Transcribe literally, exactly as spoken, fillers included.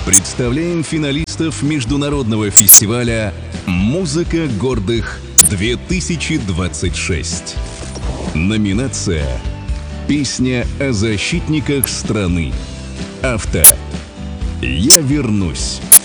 Представляем финалистов международного фестиваля «Музыка гордых-две тысячи двадцать шесть». Номинация «Песня о защитниках страны». Автор: «Я вернусь».